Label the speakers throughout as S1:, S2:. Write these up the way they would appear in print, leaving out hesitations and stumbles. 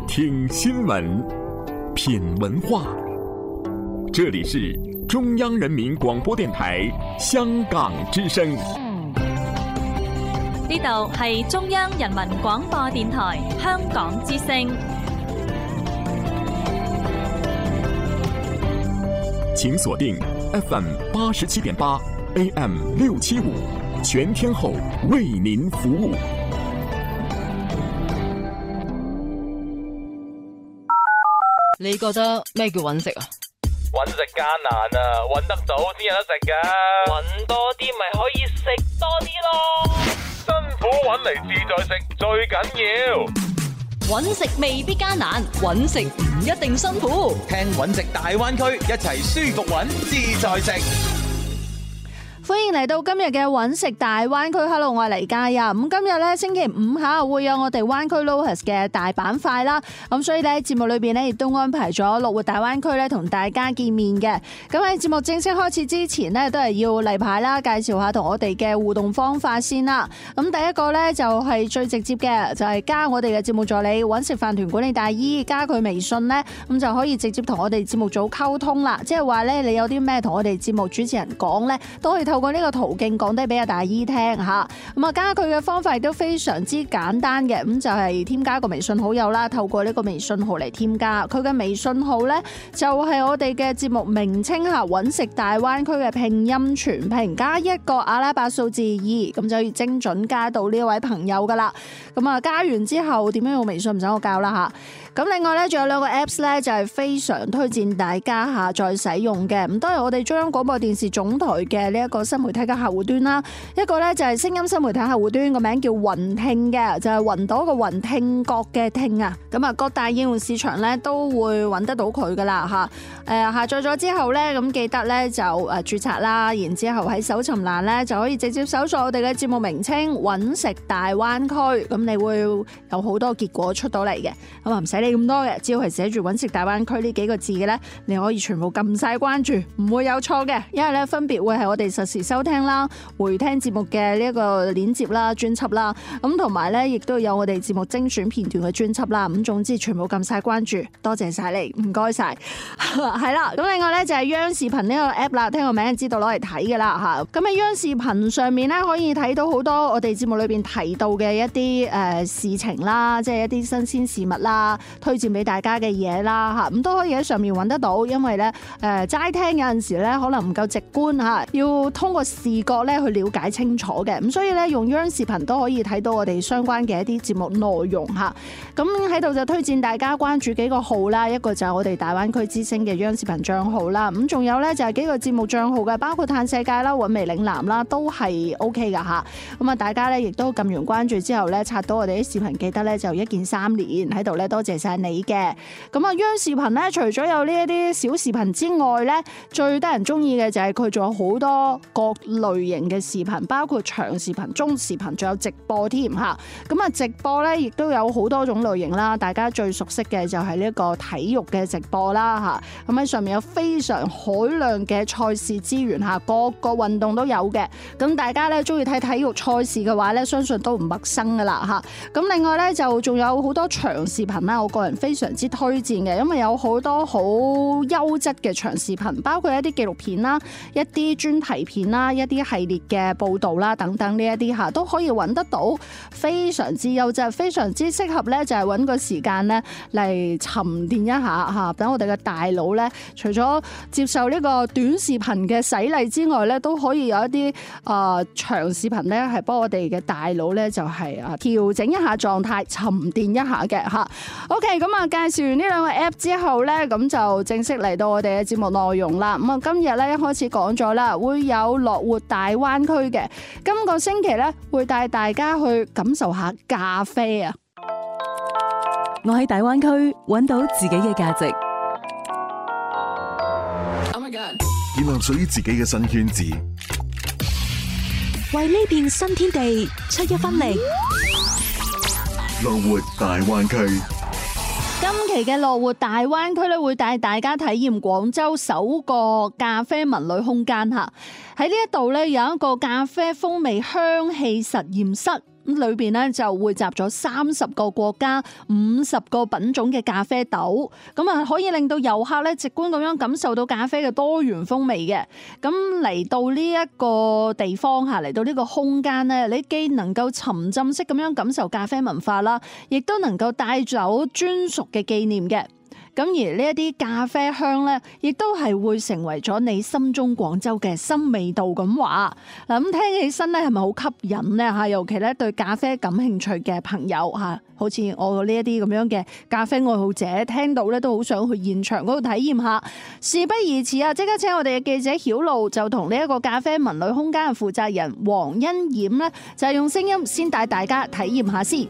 S1: 听新闻，品文化。这里是中央人民廣播電台香港之聲。
S2: 呢度係中央人民廣播電台香港之聲。
S1: 請鎖定 FM 87.8 AM 675，全天候為您服務。
S3: 你覺得咩叫揾食啊？
S4: 揾食艱難啊，揾得到先有得食㗎。揾多啲咪可以食多啲咯。辛苦揾嚟自在食最緊要。
S3: 揾食未必艱難，揾食唔一定辛苦。
S5: 聽揾食大灣區，一齊舒服揾自在食。
S6: 歡迎嚟到今日嘅揾食大灣區。Hello， 我係黎嘉欣。咁今日咧星期五下會有我哋灣區 Lohas 嘅大板塊啦。咁所以咧節目裏邊咧亦都安排咗樂活大灣區咧同大家見面嘅。咁喺節目正式開始之前呢，都係要例牌啦，介紹下同我哋嘅互動方法先啦。咁第一個咧就係最直接嘅，就係加我哋嘅節目助理揾食飯團管理大姨，加佢微信咧，咁就可以直接同我哋節目組溝通啦。即係話咧，你有啲咩同我哋節目主持人講咧，都可以透過呢個途徑講低俾阿大姨聽吓。咁啊，加佢嘅方法亦都非常之簡單嘅，咁就係添加個微信好友啦，透過呢個微信號嚟添加。佢嘅微信號呢，就係我哋嘅節目名稱吓，揾食大灣區嘅拼音全拼加一個阿拉伯數字2，咁就可以精準加到呢位朋友噶啦。咁啊，加完之後點樣用微信唔使我教啦吓。咁另外咧，仲有兩個 Apps 咧，就係非常推薦大家下載使用嘅。咁都係我哋中央廣播電視總台嘅呢一個新媒體嘅客戶端啦。一個咧就係聲音新媒體客戶端，個名叫雲聽嘅，就係雲朵個雲，聽覺嘅聽啊。咁啊，各大應用市場咧都會揾得到佢噶啦吓。下載咗之後咧，咁記得咧就註冊啦，然之後喺搜尋欄咧就可以直接搜索我哋嘅節目名稱揾食大灣區，咁你會有好多結果出到嚟嘅。咁啊唔使咁多嘅，只要係寫住揾食大灣區呢幾個字嘅呢，你可以全部撳晒關注，唔會有錯嘅。因為呢，分別會係我哋實時收聽啦、回聽節目嘅呢一個鏈接啦、專輯啦，咁同埋呢亦都有我哋節目精選片段嘅專輯啦。咁總之全部撳晒關注，多謝晒你，唔該晒。係啦，咁另外呢，就係央視頻呢個 app 啦，聽個名就知道攞嚟睇噶啦吓。咁喺央視頻上面呢，可以睇到好多我哋節目裏邊提到嘅一啲事情啦，即係一啲新鮮事物啦。推薦俾大家嘅嘢啦嚇，咁都可以喺上面揾得到，因為咧齋聽有陣時咧可能唔夠直觀嚇，要通過視覺咧去了解清楚嘅，咁所以咧用央視頻都可以睇到我哋相關嘅一啲節目內容嚇。咁喺度就推薦大家關注幾個號啦，一個就係我哋大灣區之聲嘅央視頻帳號啦，咁仲有咧就係幾個節目帳號嘅，包括嘆世界啦、韻味嶺南啦，都係 OK 噶嚇。咁啊，大家咧亦都撳完關注之後咧，刷到我哋啲視頻，記得咧就一鍵3連喺度咧，多謝晒你嘅。咁啊，央視頻咧，除咗有呢一啲小視頻之外咧，最得人中意嘅就係佢仲有好多各類型嘅視頻，包括長視頻、中視頻，仲有直播添吓。咁啊，直播咧亦都有好多種類型啦。大家最熟悉嘅就係呢一個體育嘅直播啦吓。咁喺上面有非常海量嘅賽事資源吓，各個運動都有嘅。咁大家咧中意睇體育賽事嘅話咧，相信都唔陌生噶啦吓。咁另外咧就仲有好多長視頻啦，我個人非常之推薦嘅，因為有好多好優質嘅長視頻，包括一啲紀錄片啦、一啲專題片啦、一啲系列嘅報道啦等等呢一啲吓，都可以揾得到，非常之優質，非常之適合咧，就係揾個時間咧嚟沉澱一下吓，等我哋嘅大腦咧，除咗接受呢個短視頻嘅洗禮之外咧，都可以有一啲長視頻咧，係幫我哋嘅大腦咧就係調整一下狀態，沉澱一下嘅吓。OK， 咁啊，介紹完呢兩個 app 之後咧，咁就正式嚟到我哋嘅節目內容啦。咁啊，今日咧一開始講咗啦，會有樂活大灣區嘅，今個星期咧會帶大家去感受下咖啡啊！
S7: 我喺大灣區揾到自己嘅價值，
S8: 建立屬於自己嘅新圈子，
S7: 為呢片新天地出一分力。
S8: 樂活大灣區。
S6: 今期嘅樂活大灣區咧，會帶大家體驗廣州首個咖啡文旅空間吓。喺呢一度咧，有一個咖啡風味香氣實驗室。 咁裏邊咧就匯集咗30個國家、50個品種嘅咖啡豆，咁啊可以令到遊客咧直觀咁樣感受到咖啡嘅多元風味嘅。咁嚟到呢一個地方嚇，嚟到呢個空間咧，你既能夠沉浸式咁樣感受咖啡文化啦，亦都能夠帶走專屬嘅紀念嘅。咁而呢一啲咖啡香咧，亦都係會成為咗你心中廣州嘅新味道咁話。嗱，咁聽起身咧係咪好吸引咧嚇？尤其咧對咖啡感興趣嘅朋友嚇，好似我呢一啲咁樣嘅咖啡愛好者，聽到咧都好想去現場嗰度體驗下。事不宜遲啊，即刻請我哋嘅記者曉露就同呢一個咖啡文旅空間嘅負責人黃欣冉咧，就係用聲音先帶大家體驗下先。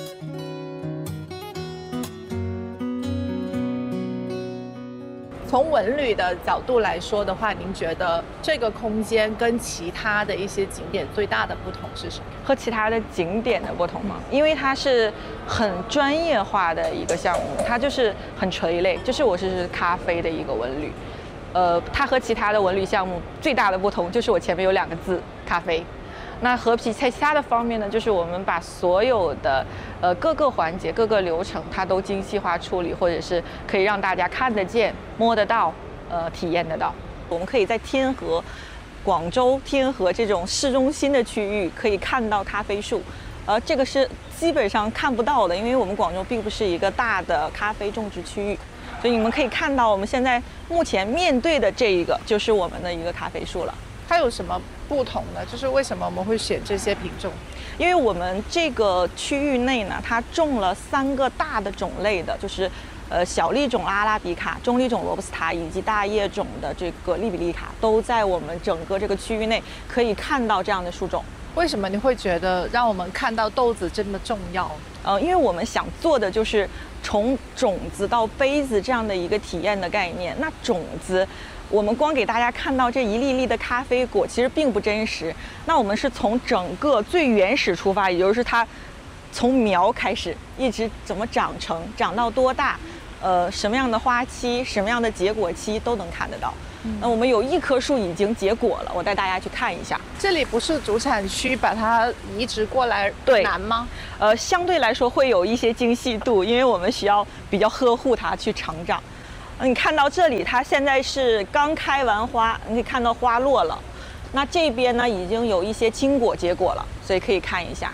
S9: 從文旅的角度來說的話，您覺得這個空間跟其他的一些景點最大的不同是什麼？
S10: 和其他的景點的不同嗎？因為它是很專業化的一個項目，它就是很垂類，就是我是咖啡的一個文旅。它和其他的文旅項目最大的不同就是我前面有2個字咖啡。那和其他的方面呢，就是我們把所有的各個環節、各個流程，它都精細化處理，或者是可以讓大家看得見、摸得到、體驗得到。我們可以在天河、廣州天河這種市中心的區域可以看到咖啡樹，這個是基本上看不到的，因為我們廣州並不是一個大的咖啡種植區域，所以你們可以看到我們現在目前面對的這一個就是我們的一個咖啡樹了。
S9: 它有什麼不同呢？就是為什麼我們會選這些品種？
S10: 因為我們這個區域內呢，它種了3個大的種類的，就是小粒種阿拉比卡、中粒種羅布斯塔以及大葉種的這個利比利卡，都在我們整個這個區域內可以看到這樣的樹種。
S9: 為什麼你會覺得讓我們看到豆子這麼重要？
S10: 因為我們想做的就是從種子到杯子這樣的一個體驗的概念。那種子，我們光給大家看到這一粒粒的咖啡果，其實並不真實。那我們是從整個最原始出發，也就是它從苗開始，一直怎麼長成，長到多大，什麼樣的花期，什麼樣的結果期都能看得到。那我們有1棵樹已經結果了，我帶大家去看一下。
S9: 這裡不是主產區，把它移植過來難嗎？
S10: 相對來說會有一些精細度，因為我們需要比較呵護它去成長。你看到這裡，它現在是剛開完花，你可以看到花落了。那這邊呢，已經有一些青果結果了，所以可以看一下。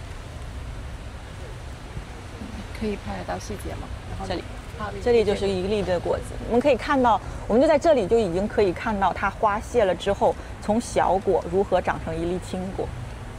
S9: 可以拍得到細節嗎？
S10: 這裡就是一粒的果子，我們可以看到，我們就在這裡就已經可以看到它花謝了之後，從小果如何長成一粒青果。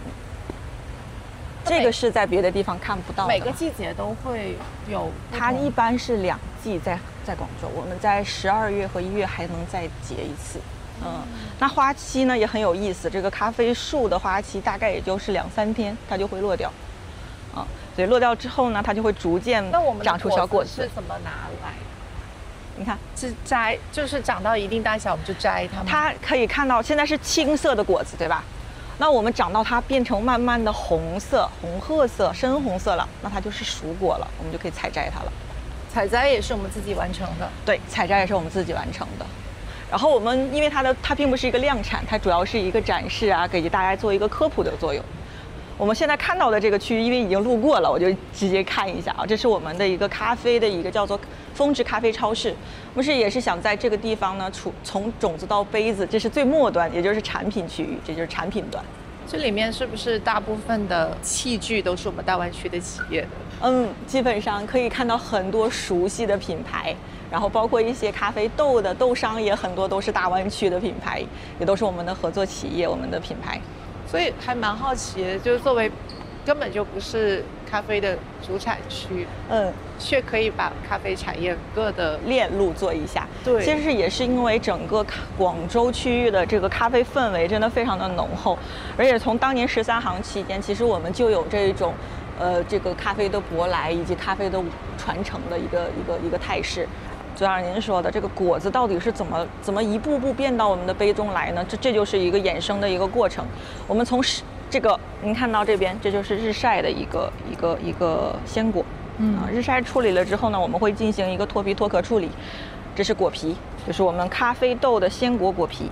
S10: 這個是在別的地方看不到的。
S9: 每個季節都會有，
S10: 它一般是2季在廣州，我們在12月和1月還能再結一次。那花期呢也很有意思，這個咖啡樹的花期大概也就是2-3天，它就會落掉。所以落掉之後呢，它就會逐漸長出小果子。
S9: 是怎麼拿來？
S10: 你看，
S9: 是摘，就是長到一定大小我們就摘它嗎？
S10: 它可以看到現在是青色的果子，對吧？那我們長到它變成慢慢的紅色、紅褐色、深紅色了，那它就是熟果了，我們就可以採摘它了。
S9: 採摘也是我們自己完成的。
S10: 對，採摘也是我們自己完成的。然後我們因為它並不是一個量產，它主要是一個展示啊，給大家做一個科普的作用。我們現在看到的這個區域，因為已經路過了，我就直接看一下啊。這是我們的一個咖啡的一個叫做峰值咖啡超市。我們也是想在這個地方呢，從種子到杯子，這是最末端，也就是產品區域，這就是產品端。
S9: 這裡面是不是大部分的器具都是我們大灣區的企業的？
S10: 基本上可以看到很多熟悉的品牌，然後包括一些咖啡豆的豆商也很多都是大灣區的品牌，也都是我們的合作企業，我們的品牌。
S9: 所以還蠻好奇，就是作為根本就不是咖啡的主產區，卻可以把咖啡產業各的
S10: 鏈路做一下。
S9: 對，
S10: 其實也是因為整個廣州區域的這個咖啡氛圍真的非常的濃厚，而且從當年13行期間，其實我們就有這種，這個咖啡的舶來以及咖啡的傳承的一個態勢。就像您說的，這個果子到底是怎麼一步步變到我們的杯中來呢？這就是一個衍生的一個過程。我們從這個您看到這邊，這就是日曬的一個鮮果。日曬處理了之後呢，我們會進行一個脫皮脫殼處理。這是果皮，就是我們咖啡豆的鮮果果皮。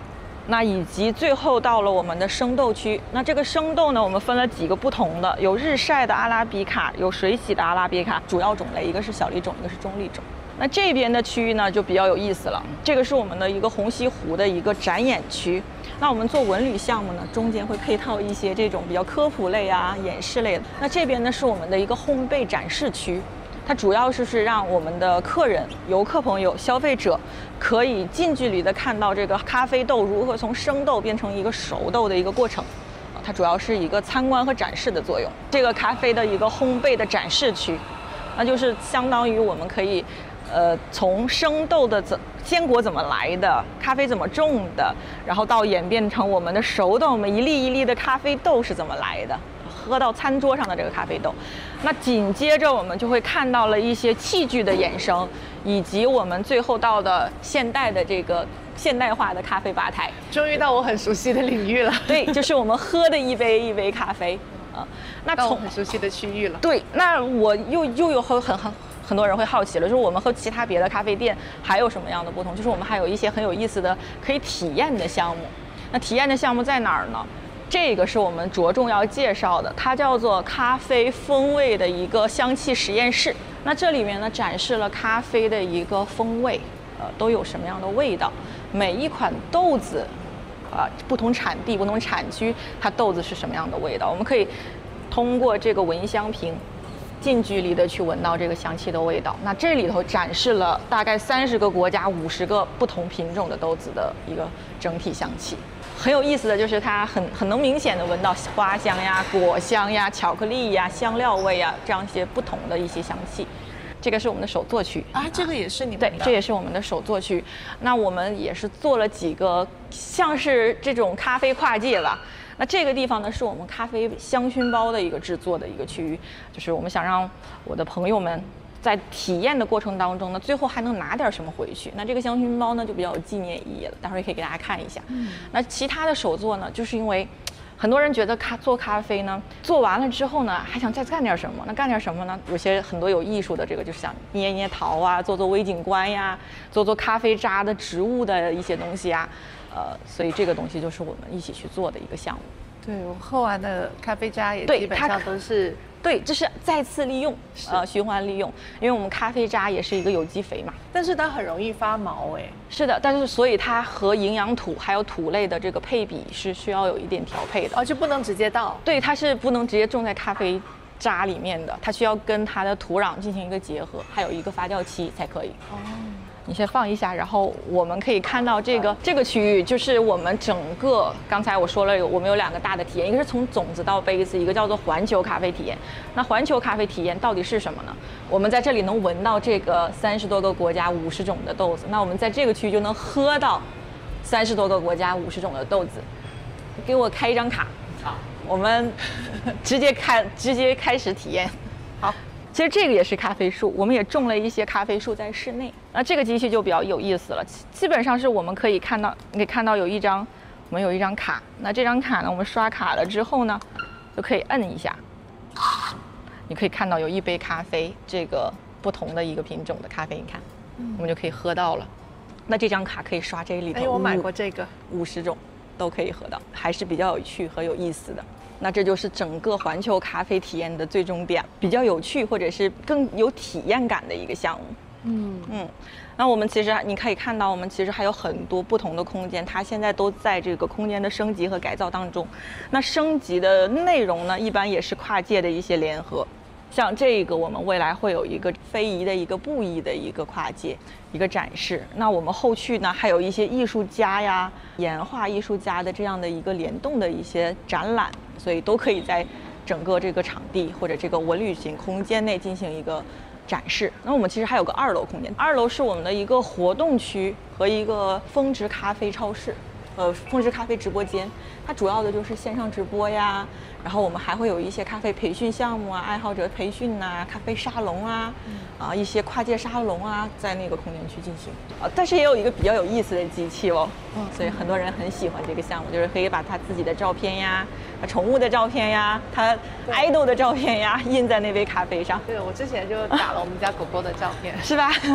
S10: 那以及最后到了我们的生豆区。那这个生豆呢，我们分了几个不同的，有日晒的阿拉比卡，有水洗的阿拉比卡，主要种类一个是小粒种，一个是中粒种。那这边的区域呢就比较有意思了，这个是我们的一个虹吸湖的一个展演区。那我们做文旅项目呢，中间会配套一些这种比较科普类啊、演示类的。那这边呢是我们的一个烘焙展示区。它主要是让我们的客人、游客朋友、消费者可以近距离的看到这个咖啡豆如何从生豆变成一个熟豆的一个过程。它主要是一个参观和展示的作用。这个咖啡的一个烘焙的展示区，那就是相当于我们可以，从生豆的坚果怎么来的，咖啡怎么种的，然后到演变成我们的熟豆，我们一粒一粒的咖啡豆是怎么来的。喝到餐桌上的这个咖啡豆，那紧接着我们就会看到了一些器具的衍生，以及我们最后到的现代的这个现代化的咖啡吧台。
S9: 终于到我很熟悉的领域了。
S10: 对，就是我们喝的一杯一杯咖啡啊。那
S9: 到我很熟悉的区域了。
S10: 对，那我又有很多人会好奇了，就是我们和其他别的咖啡店还有什么样的不同？就是我们还有一些很有意思的可以体验的项目。那体验的项目在哪儿呢？这个是我们着重要介绍的，它叫做咖啡风味的一个香气实验室。那这里面呢展示了咖啡的一个风味，都有什么样的味道，每一款豆子，不同产地、不同产区，它豆子是什么样的味道，我们可以通过这个闻香瓶，近距离的去闻到这个香气的味道。那这里头展示了大概30个国家50个不同品种的豆子的一个整体香气。很有意思的就是它很能明显的闻到花香呀、果香呀、巧克力呀、香料味呀这样一些不同的一些香气。这个是我们的手作区
S9: 啊，这个也是你们
S10: 的？对，这也是我们的手作区。那我们也是做了几个像是这种咖啡跨界吧。那这个地方呢，是我们咖啡香薰包的一个制作的一个区域，就是我们想让我的朋友们在体验的过程当中呢，最后还能拿点什么回去。那这个香薰包呢，就比较有纪念意义了，待会儿也可以给大家看一下。那其他的手作呢，就是因为很多人觉得做咖啡呢，做完了之后呢，还想再干点什么。那干点什么呢？有些很多有艺术的，这个就是想捏捏陶啊，做微景观呀，做咖啡渣的植物的一些东西啊。所以这个东西就是我们一起去做的一个项目。
S9: 对，我喝完的咖啡渣也基本上都是。
S10: 对，这是再次利用，循环利用，因为我们咖啡渣也是一个有机肥嘛，
S9: 但是它很容易发毛哎。
S10: 是的，但是所以它和营养土还有土类的这个配比是需要有一点调配的。
S9: 就不能直接倒。
S10: 对，它是不能直接种在咖啡渣里面的，它需要跟它的土壤进行一个结合，还有一个发酵期才可以。你先放一下，然后我们可以看到这个区域，就是我们整个刚才我说了，我们有2个大的体验，一个是从种子到杯子，一个叫做环球咖啡体验。那环球咖啡体验到底是什么呢？我们在这里能闻到这个30多个国家50种的豆子，那我们在这个区域就能喝到30多个国家50种的豆子。给我开一张卡，好，我们直接开始体验。好。其实这个也是咖啡树，我们也种了一些咖啡树在室内。那这个机器就比较有意思了，基本上是我们可以看到，你可以看到我们有一张卡。那这张卡呢，我们刷卡了之后呢，就可以摁一下，你可以看到有一杯咖啡，这个不同的一个品种的咖啡，你看，我们就可以喝到了。那这张卡可以刷这里头，
S9: 我买过这个
S10: ，50种都可以喝到，还是比较有趣和有意思的。那这就是整个环球咖啡体验的最终点，比较有趣或者是更有体验感的一个项目。那我们其实你可以看到，我们其实还有很多不同的空间，它现在都在这个空间的升级和改造当中。那升级的内容呢，一般也是跨界的一些联合。像这个，我们未来会有一个非遗的一个布艺的一个跨界一个展示。那我们后续呢，还有一些艺术家呀、岩画艺术家的这样的一个联动的一些展览，所以都可以在整个这个场地或者这个文旅型空间内进行一个展示。那我们其实还有个2楼空间，2楼是我们的一个活动区和一个峰值咖啡超市。峰值咖啡直播间，它主要的就是线上直播呀，然后我们还会有一些咖啡培训项目啊，爱好者培训呐，咖啡沙龙啊，一些跨界沙龙啊，在那个空间去进行。但是也有一个比较有意思的机器哦，所以很多人很喜欢这个项目，就是可以把他自己的照片呀、他宠物的照片呀、他idol的照片呀印在那杯咖啡上。
S9: 对，我之前就打了我们家狗狗的照片，
S10: 是吧？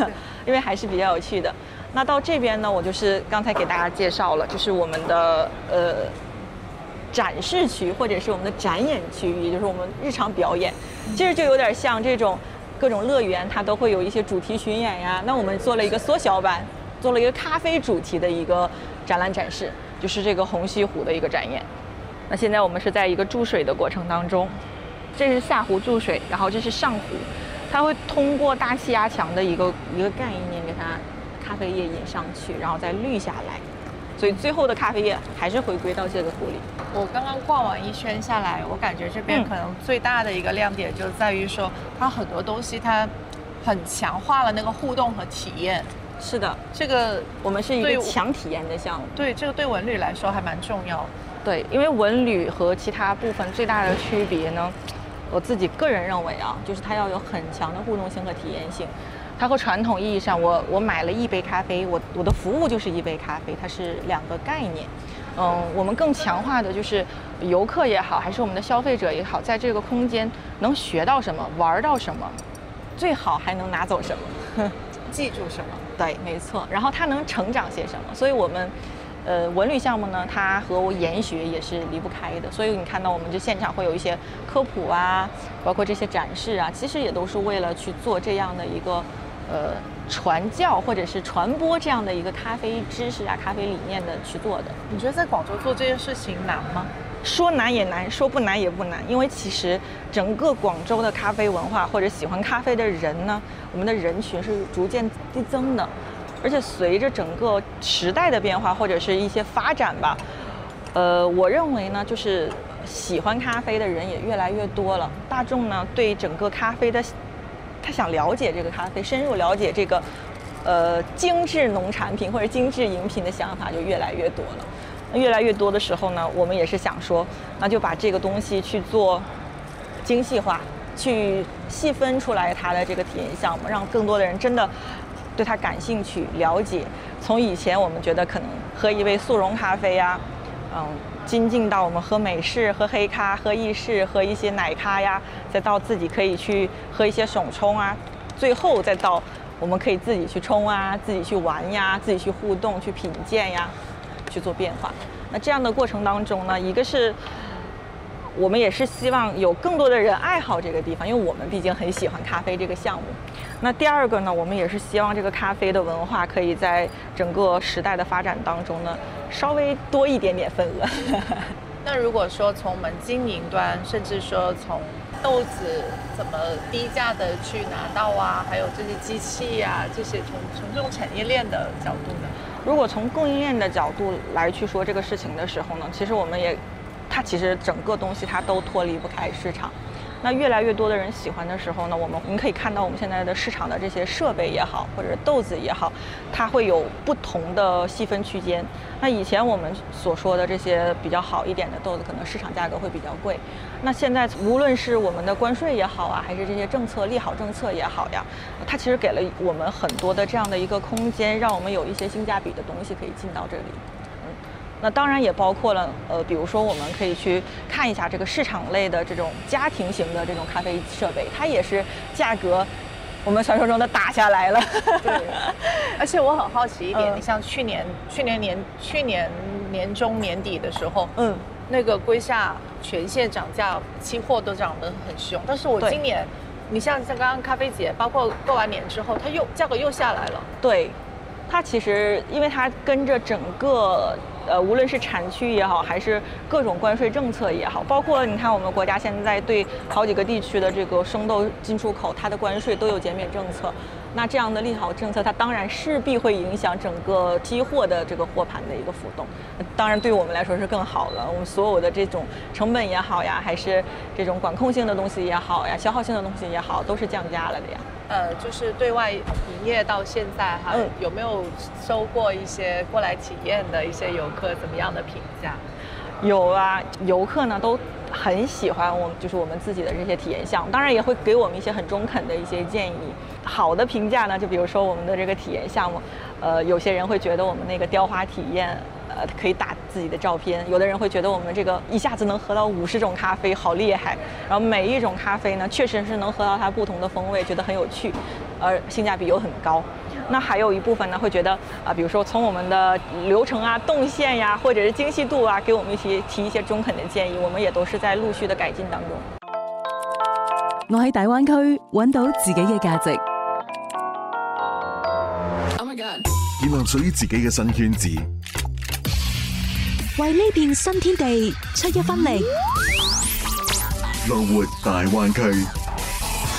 S10: 因为还是比较有趣的。那到这边呢，我就是刚才给大家介绍了，就是我们的展示区或者是我们的展演区域，也就是我们日常表演，其实就有点像这种各种乐园，它都会有一些主题巡演呀。那我们做了一个缩小版，做了一个咖啡主题的一个展览展示，就是这个红西湖的一个展演。那现在我们是在一个注水的过程当中，这是下湖注水，然后这是上湖，它会通过大气压强的一个概念给它咖啡液引上去，然后再滤下来。所以最后的咖啡液还是回归到这个湖里。
S9: 我刚刚逛完一圈下来，我感觉这边可能最大的一个亮点就在于说，它很多东西它很强化了那个互动和体验。
S10: 是的，
S9: 这个
S10: 我们是一个强体验的项目。
S9: 对，这个对文旅来说还蛮重要。
S10: 对，因为文旅和其他部分最大的区别呢，我自己个人认为啊，就是它要有很强的互动性和体验性。它和传统意义上，我买了一杯咖啡，我的服务就是一杯咖啡，它是两个概念。我们更强化的就是游客也好，还是我们的消费者也好，在这个空间能学到什么，玩到什么，最好还能拿走什么，
S9: 记住什么。
S10: 对，没错。然后它能成长些什么？所以我们文旅项目呢，它和研学也是离不开的。所以你看到我们这现场会有一些科普啊，包括这些展示啊，其实也都是为了去做这样的一个传教或者是传播这样的一个咖啡知识啊、咖啡理念的去做的。
S9: 你觉得在广州做这件事情难吗？
S10: 说难也难，说不难也不难，因为其实整个广州的咖啡文化或者喜欢咖啡的人呢，我们的人群是逐渐递增的，而且随着整个时代的变化或者是一些发展吧，我认为呢，就是喜欢咖啡的人也越来越多了，大众呢对整个咖啡的他想了解这个咖啡，深入了解这个精致农产品或者精致饮品的想法就越来越多了。越来越多的时候呢，我们也是想说，那就把这个东西去做精细化，去细分出来它的这个体验项目，让更多的人真的对它感兴趣、了解。从以前我们觉得可能喝一杯速溶咖啡呀，精进到我们喝美式、喝黑咖、喝意式、喝一些奶咖呀，再到自己可以去喝一些手冲啊，最后再到我们可以自己去冲啊，自己去玩呀，自己去互动、去品鉴呀，去做变化。那这样的过程当中呢，一个是我们也是希望有更多的人爱好这个地方，因为我们毕竟很喜欢咖啡这个项目。那第二个呢，我们也是希望这个咖啡的文化可以在整个时代的发展当中呢，稍微多一点点份额。
S9: 那如果说从我们经营端，甚至说从豆子怎么低价的去拿到啊，还有这些机器啊，这些从这种产业链的角度呢？
S10: 如果从供应链的角度来去说这个事情的时候呢，其实我们也，它其实整个东西它都脱离不开市场。那越来越多的人喜欢的时候呢，我们可以看到我们现在的市场的这些设备也好，或者豆子也好，它会有不同的细分区间。那以前我们所说的这些比较好一点的豆子，可能市场价格会比较贵。那现在无论是我们的关税也好啊，还是这些政策利好政策也好呀，它其实给了我们很多的这样的一个空间，让我们有一些性价比的东西可以进到这里。那当然也包括了比如说我们可以去看一下这个市场类的这种家庭型的这种咖啡设备，它也是价格我们传说中的打下来了。
S9: 对，而且我很好奇一点，你像去年年中年底的时候，那个瑰夏全线涨价，期货都涨得很凶，但是我今年，你像刚刚咖啡节，包括过完年之后，它价格又下来了。
S10: 对，它其实因为它跟着整个无论是产区也好，还是各种关税政策也好，包括你看我们国家现在对好几个地区的这个生豆进出口，它的关税都有减免政策。那这样的利好政策，它当然势必会影响整个期货的这个货盘的一个浮动。当然，对于我们来说是更好了。我们所有的这种成本也好呀，还是这种管控性的东西也好呀，消耗性的东西也好，都是降价了的呀。
S9: 就是对外营业到现在哈，有没有收过一些过来体验的一些游客怎么样的评价？
S10: 有啊，游客呢都很喜欢就是我们自己的这些体验项目，当然也会给我们一些很中肯的一些建议。好的评价呢，就比如说我们的这个体验项目，有些人会觉得我们那个雕花体验，可以自己的照片。有的人会觉得我们这个一下子能喝到50种咖啡，好厉害。然后每一种咖啡呢，确实是能喝到它不同的风味，觉得很有趣，而性价比又很高。那还有一部分呢，会觉得比如说从我们的流程啊、动线呀，或者是精细度啊，给我们提一些中肯的建議，我們也都是在陸續的改進當中。
S7: 我喺大灣區揾到自己嘅價值，
S8: 建立屬於自己嘅新圈子，
S11: 為呢片新天地出一分力。
S8: 樂活大灣區。